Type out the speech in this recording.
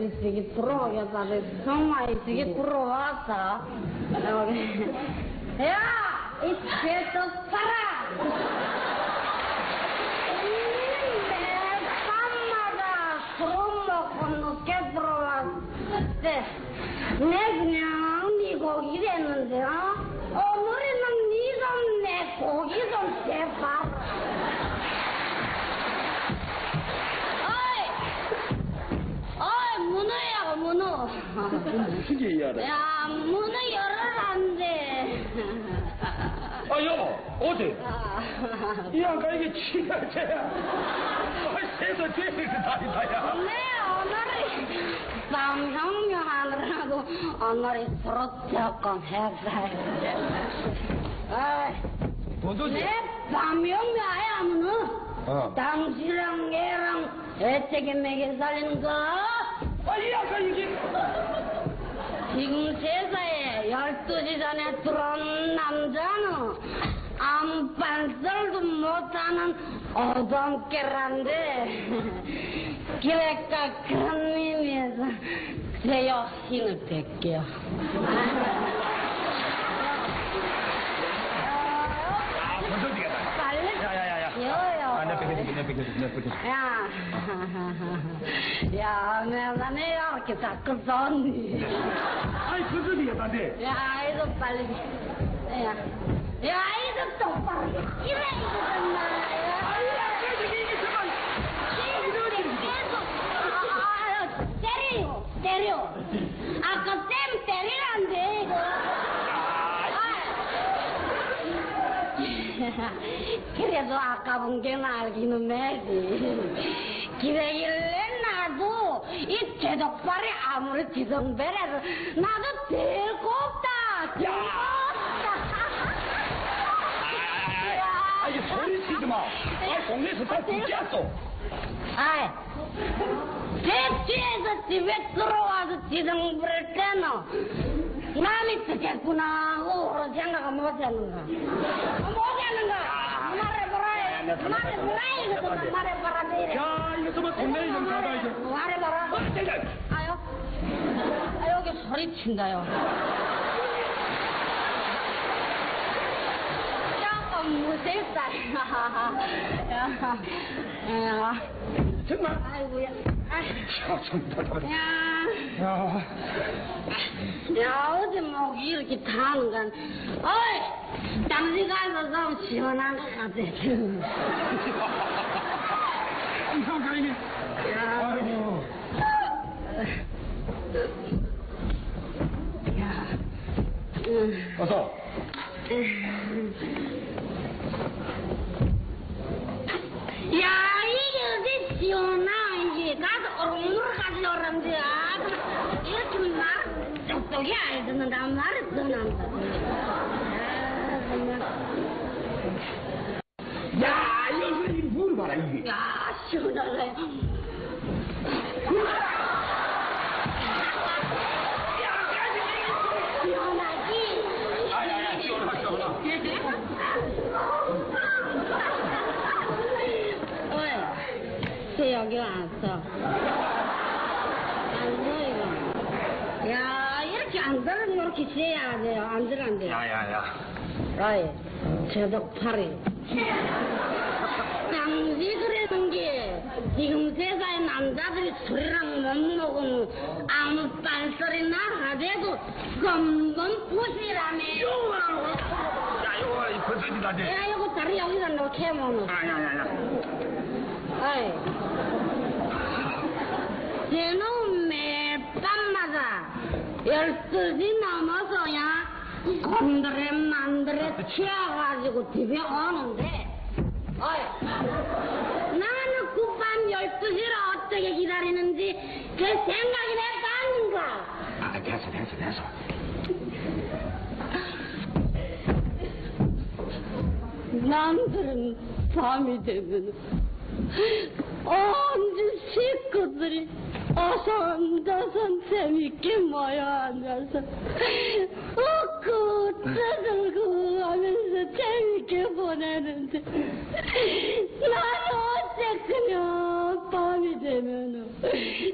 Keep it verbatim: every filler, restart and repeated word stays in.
이게 들어오겠다. 정말 이게 들어왔어. 야, 이 죄도 살아. 내 밤마다 술 먹고 늦게 들어왔을 때, 내 그냥 네 고기 됐는데, 어? 오늘은 네 좀 내 고기 좀 제발. 문어야, 문어. 무슨 얘기야? 야, 문어 열어란데. 아, 여보, 어제? 이 아까 이게 치갈채야. 아, 새도 죄를 다니다, 야. 네, 오늘이 쌍형류 하느라고 오늘이 부럽다고 했어요. 아이, 내 밤형류 아야, 문어. 어. 당신이랑 얘랑 애택에 먹여 살리는 거. 아, 이 아까 이게. 지금 세상에 열두 시 전에 들어온 남자는 안반설도 못하는 오동깨란데 그러니까 그런 의미에서 제 여신을 뵐게요. 아, 먼저 되겠다. 빨리. 야야야야. 여요. 아, 내 뺏겨줄게, 내 뺏겨줄게, 내 뺏겨줄게. 야, 야, 내가 내가 이렇게 자꾸 줬니? 아이, 먼저 되겠다는데. 야, 이거 빨리. 야, 야, 이거 똑바로. 이래, 이거 정말. 아이야, 이게 이게 정말. 계속. 때려요, 때려. 아까 쌤 때리란데, 이거. 그래도 아까운 게 알기는 매지. 기대길래 나도 이 제독발이 아무리 지성배라도 나도 들고 없다. 들고 없다. 아, 이게 소리 치지 마. 아, 동네에서 다 듣지 않소. 아이, 제 뒤에서 집에 들어와서 지성 부릴 때는 남이 듣겠구나 하고 생각을 못했는가. 못했는가. 말해봐라. 말해봐라. 이거 좀 말해봐라. 야, 이거 좀 동네에 좀 가다, 이제. 말해봐라. 아유, 아, 여기 소리 친다요. 조금 무섭다. 야, 야. 정말? 아이고야. 야, 정말. 야. 야. 야, 어디 목이 이렇게 타는 건, 어이! 당신 가서 좀 시원한 것 같아. 항상 가이네. 야. 아이고. 야. 응. 어서. 야, 이게 어디 시원한지. 가서 오늘 가져오란지. 아, 이렇게 말, 똑똑히 알 듣는다. 말을 떠난다. 야, 이거 이 물 봐라, 이게. 야, 시원하네. 시원하지? 아, 야, 야, 시원하, 시원하. 어이, 쟤 여기 왔어. 앉아, 이거. 야, 이렇게 안 들으면 이렇게 쉬어야 돼요. 안 들어간대요. 야, 야, 야. 어이, 제독팔이. 당시 그러는 게 지금 세상에 남자들이 술이랑 못 먹으면 아무 빤소리나 하대도 건번 부시라며. 야, 이거, 이 버섯이다지. 야, 이거 다리 여기다 놓게 먹는. 아, 야, 야, 야. 어이, 쟤는 매일 밤마다 열두 시 넘어서야 곤드레 만드레 취해가지고 집에 오는데, 어이, 나는 그 밤 열두 시를 어떻게 기다리는지 그 생각이 해봤는가? 아, 됐어, 됐어, 됐어. 남들은 밤이 되면 언제 식구들이 어선저선 재밌게 모여 앉아서 웃고 떠들고 하면서 재밌게 보내는데 나는 어째 그냥 밤이 되면은